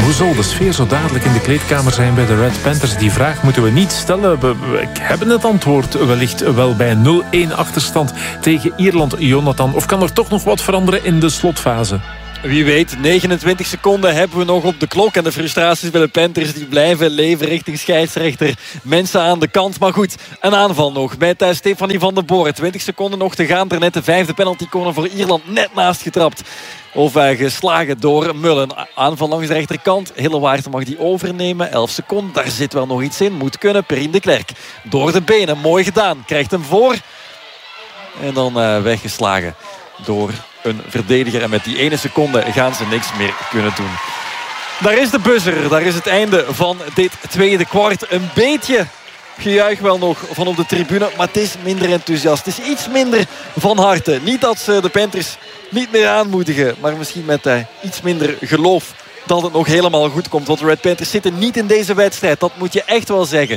Hoe zal de sfeer zo dadelijk in de kleedkamer zijn bij de Red Panthers? Die vraag moeten we niet stellen. We hebben het antwoord wellicht wel bij 0-1 achterstand tegen Ierland, Jonathan. Of kan er toch nog wat veranderen in de slotfase? Wie weet, 29 seconden hebben we nog op de klok. En de frustraties bij de Panthers die blijven leven richting scheidsrechter. Mensen aan de kant. Maar goed, een aanval nog met Stefanie van der Boer. 20 seconden nog te gaan. Daarnet de 5e penaltycorner voor Ierland net naast getrapt. Of geslagen door Mullen. Aanval langs de rechterkant. Hillewaard mag die overnemen. 11 seconden, daar zit wel nog iets in. Moet kunnen. Perrine de Klerk. Door de benen, mooi gedaan. Krijgt hem voor. En dan weggeslagen door een verdediger. En met die ene seconde gaan ze niks meer kunnen doen. Daar is de buzzer. Daar is het einde van dit tweede kwart. Een beetje gejuich wel nog van op de tribune. Maar het is minder enthousiast. Het is iets minder van harte. Niet dat ze de Panthers niet meer aanmoedigen. Maar misschien met iets minder geloof dat het nog helemaal goed komt. Want de Red Panthers zitten niet in deze wedstrijd. Dat moet je echt wel zeggen.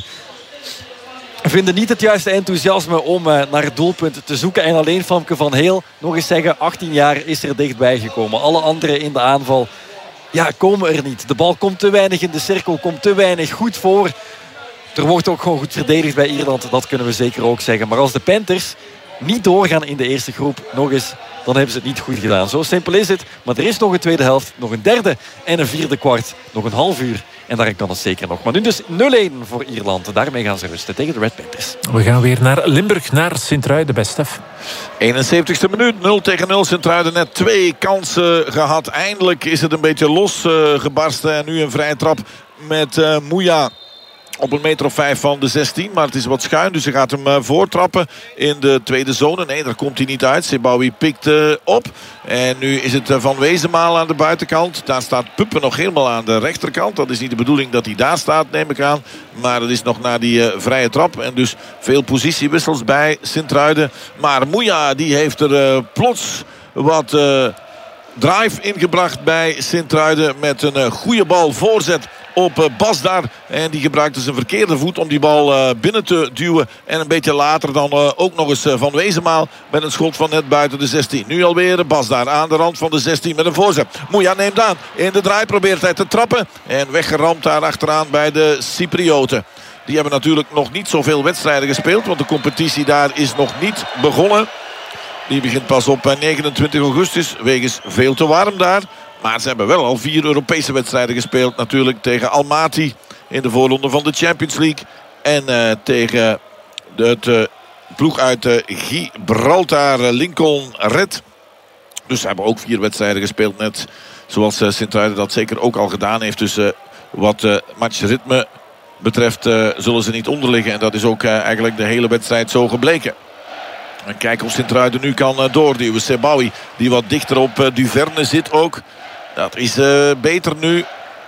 Vinden niet het juiste enthousiasme om naar het doelpunt te zoeken. En alleen Famke van Heel, nog eens zeggen, 18 jaar is er dichtbij gekomen. Alle anderen in de aanval komen er niet. De bal komt te weinig in de cirkel, komt te weinig goed voor. Er wordt ook gewoon goed verdedigd bij Ierland. Dat kunnen we zeker ook zeggen. Maar als de Panthers niet doorgaan in de eerste groep, nog eens, dan hebben ze het niet goed gedaan. Zo simpel is het. Maar er is nog een tweede helft, nog een derde en een vierde kwart. Nog een half uur. En daar kan het zeker nog. Maar nu dus 0-1 voor Ierland. Daarmee gaan ze rusten tegen de Red Panthers. We gaan weer naar Limburg, naar Sint-Truiden bij Stef. 71ste minuut, 0-0. Sint-Truiden net 2 kansen gehad. Eindelijk is het een beetje losgebarsten. En nu een vrije trap met Mouya. Op een meter of 5 van de 16. Maar het is wat schuin. Dus hij gaat hem voortrappen in de tweede zone. Nee, daar komt hij niet uit. Sebaoui pikt op. En nu is het Van Wezenmaal aan de buitenkant. Daar staat Puppen nog helemaal aan de rechterkant. Dat is niet de bedoeling dat hij daar staat, neem ik aan. Maar dat is nog na die vrije trap. En dus veel positiewissels bij Sint-Truiden. Maar Mouya die heeft er plots wat drive ingebracht bij Sint-Truiden. Met een goede bal voorzet op Basdar. En die gebruikte zijn verkeerde voet om die bal binnen te duwen. En een beetje later dan ook nog eens Van Wezenmaal met een schot van net buiten de 16. Nu alweer Basdar aan de rand van de 16 met een voorzet. Mouya neemt aan. In de draai probeert hij te trappen. En weggeramd daar achteraan bij de Cyprioten. Die hebben natuurlijk nog niet zoveel wedstrijden gespeeld. Want de competitie daar is nog niet begonnen. Die begint pas op 29 augustus. Wegens veel te warm daar. Maar ze hebben wel al 4 Europese wedstrijden gespeeld. Natuurlijk tegen Almaty in de voorronde van de Champions League. En tegen de ploeg uit Gibraltar, Lincoln Red. Dus ze hebben ook 4 wedstrijden gespeeld. Net zoals Sint-Truiden dat zeker ook al gedaan heeft. Dus wat matchritme betreft zullen ze niet onderliggen. En dat is ook eigenlijk de hele wedstrijd zo gebleken. En kijken of Sint-Truiden nu kan doorduwen. Sebaoui die wat dichter op Duverne zit ook. Dat is beter nu.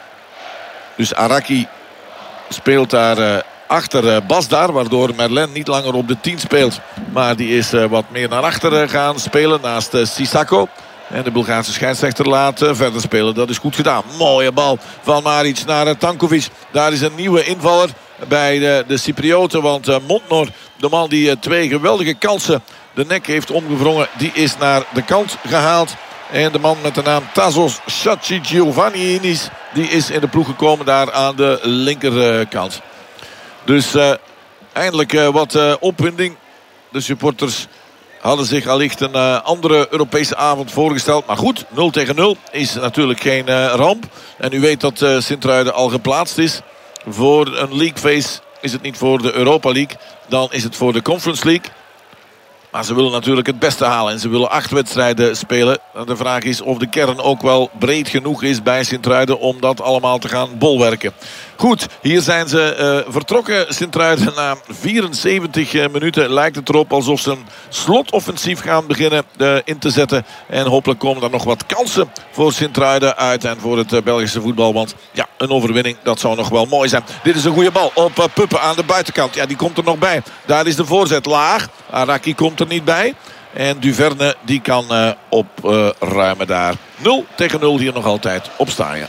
Dus Araki speelt daar achter Basdar. Waardoor Merlin niet langer op de 10 speelt. Maar die is wat meer naar achter gaan spelen. Naast Sissako. En de Bulgaarse scheidsrechter laat verder spelen. Dat is goed gedaan. Mooie bal van Maric naar Tankovic. Daar is een nieuwe invaller bij de Cyprioten. Want Montnor, de man die 2 geweldige kansen de nek heeft omgewrongen, die is naar de kant gehaald. En de man met de naam Tassos Giovanninis, die is in de ploeg gekomen daar aan de linkerkant. Dus eindelijk wat opwinding. De supporters hadden zich allicht een andere Europese avond voorgesteld. Maar goed, 0-0 is natuurlijk geen ramp. En u weet dat Sint-Truiden al geplaatst is voor een league phase. Is het niet voor de Europa League, dan is het voor de Conference League. Maar ze willen natuurlijk het beste halen. En ze willen 8 wedstrijden spelen. De vraag is of de kern ook wel breed genoeg is bij Sint-Truiden om dat allemaal te gaan bolwerken. Goed, hier zijn ze vertrokken. Sint-Truiden na 74 minuten lijkt het erop alsof ze een slotoffensief gaan beginnen in te zetten. En hopelijk komen er nog wat kansen voor Sint-Truiden uit en voor het Belgische voetbal. Want ja, een overwinning, dat zou nog wel mooi zijn. Dit is een goede bal op Puppen aan de buitenkant. Ja, die komt er nog bij. Daar is de voorzet laag. Araki komt er niet bij. En Duverne die kan opruimen daar. 0-0 hier nog altijd op Staaien.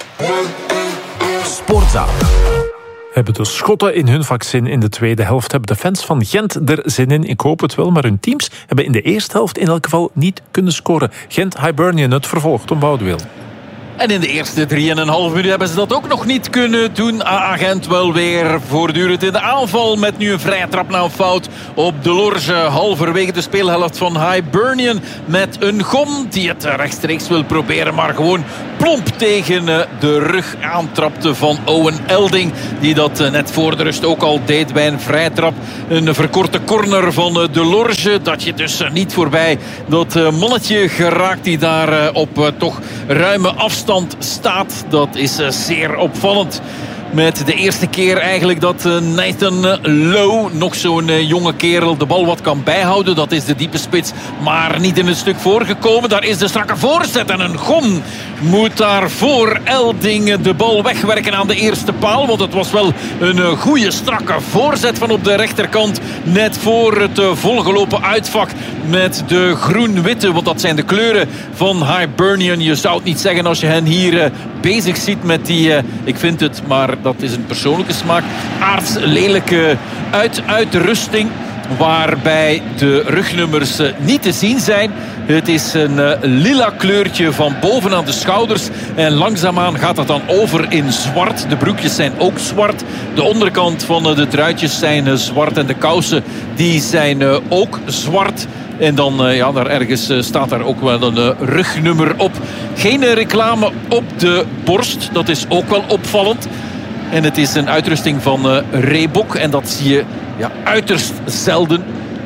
Sportzaal. Hebben de Schotten in hun vaccin in de tweede helft? Hebben de fans van Gent er zin in? Ik hoop het wel, maar hun teams hebben in de eerste helft in elk geval niet kunnen scoren. Gent-Hibernian, het vervolg, Tom Boudewil. En in de eerste 3,5 minuten hebben ze dat ook nog niet kunnen doen. Agent wel weer voortdurend in de aanval. Met nu een vrije trap na een fout op de Lorge. Halverwege de speelhelft van Hibernian. Met een Gom die het rechtstreeks wil proberen. Maar gewoon plomp tegen de rug aantrapte van Owen Elding. Die dat net voor de rust ook al deed bij een vrije trap. Een verkorte corner van de Lorge. Dat je dus niet voorbij dat mannetje geraakt die daar op toch ruime afstand staat. Dat is zeer opvallend. Met de eerste keer eigenlijk dat Nathan Lowe, nog zo'n jonge kerel, de bal wat kan bijhouden. Dat is de diepe spits, maar niet in het stuk voorgekomen. Daar is de strakke voorzet en een Gom moet daar voor Elding de bal wegwerken aan de eerste paal. Want het was wel een goede strakke voorzet van op de rechterkant. Net voor het volgelopen uitvak met de groen-witte. Want dat zijn de kleuren van Hibernian. Je zou het niet zeggen als je hen hier bezig ziet met die, ik vind het, maar dat is een persoonlijke smaak, aardslelijke uitrusting. Waarbij de rugnummers niet te zien zijn. Het is een lila kleurtje van boven aan de schouders. En langzaamaan gaat dat dan over in zwart. De broekjes zijn ook zwart. De onderkant van de truitjes zijn zwart. En de kousen die zijn ook zwart. En dan, daar ergens staat daar ook wel een rugnummer op. Geen reclame op de borst. Dat is ook wel opvallend. En het is een uitrusting van Reebok. En dat zie je uiterst zelden.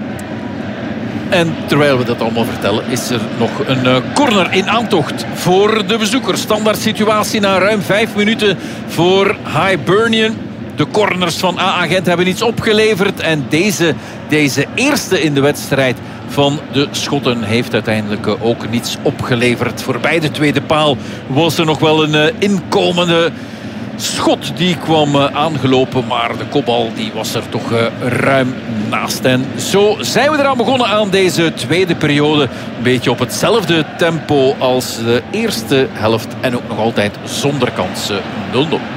En terwijl we dat allemaal vertellen, is er nog een corner in aantocht voor de bezoekers. Standaard situatie na ruim 5 minuten voor Hibernian. De corners van A-agent hebben iets opgeleverd. En deze eerste in de wedstrijd van de Schotten heeft uiteindelijk ook niets opgeleverd. Voorbij de tweede paal was er nog wel een inkomende schot die kwam aangelopen, maar de kopbal die was er toch ruim naast. En zo zijn we eraan begonnen aan deze tweede periode. Een beetje op hetzelfde tempo als de eerste helft en ook nog altijd zonder kansen 0-0.